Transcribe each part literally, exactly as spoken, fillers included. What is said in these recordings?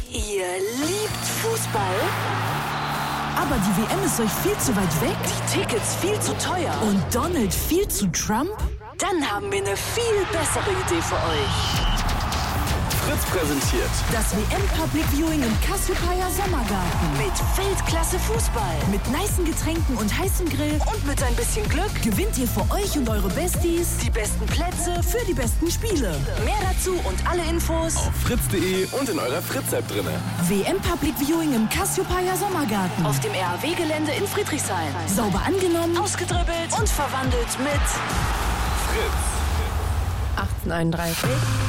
Ihr liebt Fußball? Aber die W M ist euch viel zu weit weg? Die Tickets viel zu teuer? Und Donald viel zu Trump? Dann haben wir eine viel bessere Idee für euch. Fritz präsentiert das W M Public Viewing im Cassiopeia Sommergarten. Mit Weltklasse Fußball. Mit nicen Getränken und heißem Grill. Und mit ein bisschen Glück gewinnt ihr für euch und eure Besties die besten Plätze für die besten Spiele. Mehr dazu und alle Infos auf fritz punkt de und in eurer Fritz-App drinne. W M Public Viewing im Cassiopeia Sommergarten. Auf dem R A W-Gelände in Friedrichshain. Sauber angenommen, ausgedribbelt und verwandelt mit Fritz. achtzehnhunderteinunddreißig.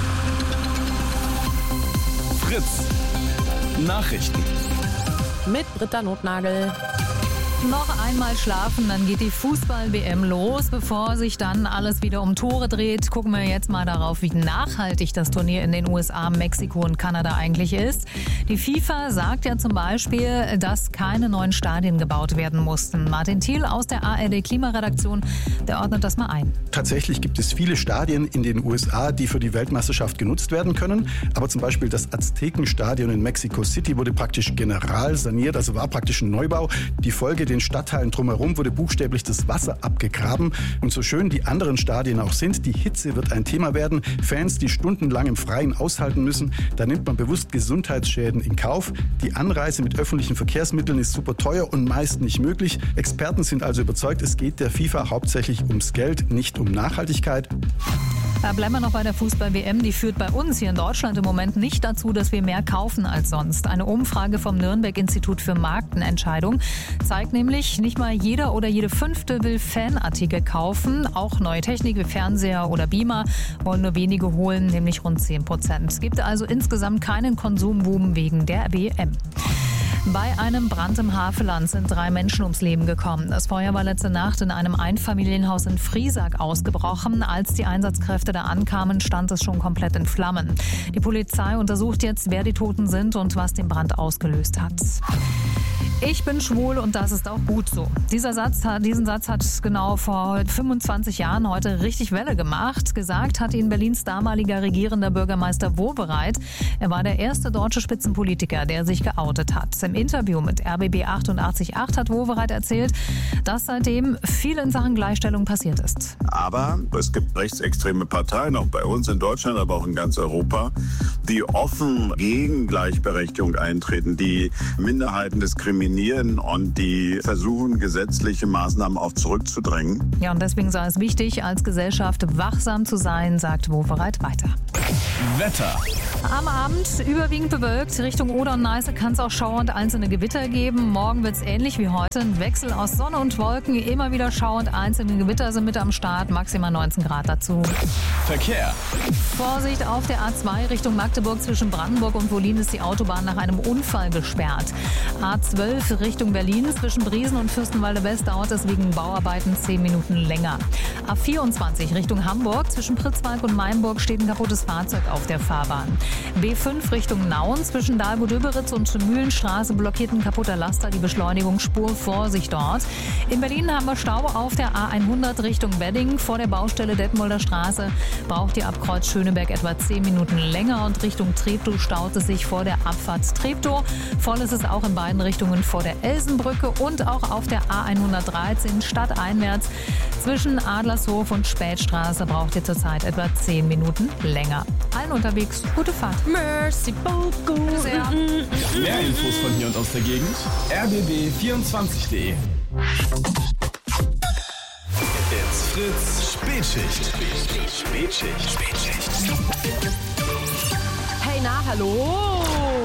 Fritz. Nachrichten. Mit Britta Notnagel. Noch einmal schlafen, dann geht die Fußball-W M los. Bevor sich dann alles wieder um Tore dreht, gucken wir jetzt mal darauf, wie nachhaltig das Turnier in den U S A, Mexiko und Kanada eigentlich ist. Die FIFA sagt ja zum Beispiel, dass keine neuen Stadien gebaut werden mussten. Martin Thiel aus der A R D-Klimaredaktion, der ordnet das mal ein. Tatsächlich gibt es viele Stadien in den U S A, die für die Weltmeisterschaft genutzt werden können. Aber zum Beispiel das Aztekenstadion in Mexico City wurde praktisch general saniert, also war praktisch ein Neubau. Die Folge, den Stadtteilen drumherum wurde buchstäblich das Wasser abgegraben. Und so schön die anderen Stadien auch sind, die Hitze wird ein Thema werden. Fans, die stundenlang im Freien aushalten müssen, da nimmt man bewusst Gesundheitsschäden in Kauf. Die Anreise mit öffentlichen Verkehrsmitteln ist super teuer und meist nicht möglich. Experten sind also überzeugt, es geht der FIFA hauptsächlich ums Geld, nicht um Nachhaltigkeit. Da bleiben wir noch bei der Fußball-W M. Die führt bei uns hier in Deutschland im Moment nicht dazu, dass wir mehr kaufen als sonst. Eine Umfrage vom Nürnberg-Institut für Markenentscheidung zeigt nämlich, nicht mal jeder oder jede Fünfte will Fanartikel kaufen. Auch neue Technik wie Fernseher oder Beamer wollen nur wenige holen, nämlich rund zehn Prozent. Es gibt also insgesamt keinen Konsumboom wegen der W M. Bei einem Brand im Havelland sind drei Menschen ums Leben gekommen. Das Feuer war letzte Nacht in einem Einfamilienhaus in Friesack ausgebrochen. Als die Einsatzkräfte da ankamen, stand es schon komplett in Flammen. Die Polizei untersucht jetzt, wer die Toten sind und was den Brand ausgelöst hat. Ich bin schwul und das ist auch gut so. Dieser Satz, diesen Satz hat genau vor fünfundzwanzig Jahren heute richtig Welle gemacht. Gesagt hat ihn Berlins damaliger regierender Bürgermeister Wowereit. Er war der erste deutsche Spitzenpolitiker, der sich geoutet hat. Im Interview mit R B B achtundachtzig Komma acht hat Wowereit erzählt, dass seitdem viel in Sachen Gleichstellung passiert ist. Aber es gibt rechtsextreme Parteien, auch bei uns in Deutschland, aber auch in ganz Europa, die offen gegen Gleichberechtigung eintreten, die Minderheiten diskriminieren und die versuchen, gesetzliche Maßnahmen auch zurückzudrängen. Ja, und deswegen sei es wichtig, als Gesellschaft wachsam zu sein, sagt Wowereit weiter. Wetter. Am Abend überwiegend bewölkt. Richtung Oder und Neiße kann es auch Schauer und einzelne Gewitter geben. Morgen wird es ähnlich wie heute. Ein Wechsel aus Sonne und Wolken. Immer wieder Schauer und einzelne Gewitter sind mit am Start. Maximal neunzehn Grad dazu. Verkehr. Vorsicht auf der A zwei Richtung Magdeburg. Zwischen Brandenburg und Wollin ist die Autobahn nach einem Unfall gesperrt. A zwölf Richtung Berlin. Zwischen Briesen und Fürstenwalde West dauert es wegen Bauarbeiten zehn Minuten länger. A vierundzwanzig Richtung Hamburg. Zwischen Pritzwalk und Mainburg steht ein kaputtes Fahrzeug auf der Fahrbahn. B fünf Richtung Nauen. Zwischen Dahlbo-Döberitz und Mühlenstraße blockiert ein kaputter Laster die Beschleunigungsspur. Vorsicht dort. In Berlin haben wir Stau auf der A hundert Richtung Wedding. Vor der Baustelle Detmolder Straße braucht ihr ab Kreuz Schöneberg etwa zehn Minuten länger. Und Richtung Treptow staut es sich vor der Abfahrt Treptow. Voll ist es auch in beiden Richtungen vor der Elsenbrücke und auch auf der A hundertdreizehn stadteinwärts. Zwischen Adlershof und Spätstraße braucht ihr zurzeit etwa zehn Minuten länger. Allen unterwegs gute Fahrt. Merci beaucoup. Sehr. Mehr Infos von hier und aus der Gegend. R B B vierundzwanzig punkt de. It's Fritz Spätschicht. Spätschicht. Spätschicht. Hey, na, hallo.